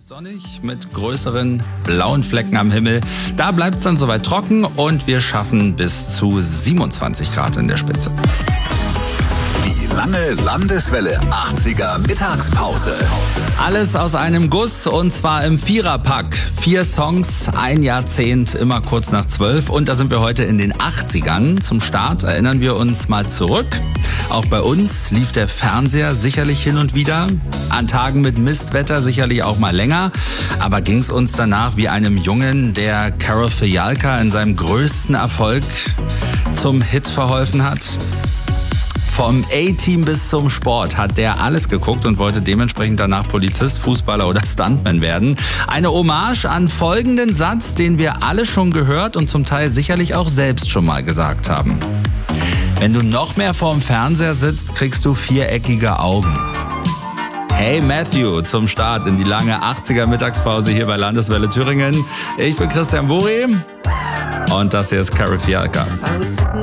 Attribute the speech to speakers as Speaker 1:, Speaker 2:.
Speaker 1: Sonnig mit größeren blauen Flecken am Himmel. Da bleibt es dann soweit trocken und wir schaffen bis zu 27 Grad in der Spitze.
Speaker 2: Die lange Landeswelle 80er Mittagspause.
Speaker 1: Alles aus einem Guss und zwar im Viererpack. 4 Songs, ein Jahrzehnt, immer kurz nach 12. Und da sind wir heute in den 80ern. Zum Start erinnern wir uns mal zurück. Auch bei uns lief der Fernseher sicherlich hin und wieder. An Tagen mit Mistwetter sicherlich auch mal länger. Aber ging es uns danach wie einem Jungen, der Karol Fijalka in seinem größten Erfolg zum Hit verholfen hat? Vom A-Team bis zum Sport hat der alles geguckt und wollte dementsprechend danach Polizist, Fußballer oder Stuntman werden. Eine Hommage an folgenden Satz, den wir alle schon gehört und zum Teil sicherlich auch selbst schon mal gesagt haben. Wenn du noch mehr vorm Fernseher sitzt, kriegst du viereckige Augen. Hey Matthew zum Start in die lange 80er Mittagspause hier bei Landeswelle Thüringen. Ich bin Christian Buri und das hier ist Karol Fijalka.